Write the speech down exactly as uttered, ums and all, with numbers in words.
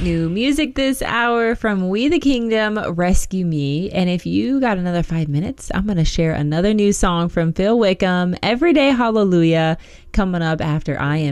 New music this hour from We the Kingdom, Rescue Me. And if you got another five minutes, I'm going to share another new song from Phil Wickham, Everyday Hallelujah, coming up after I Am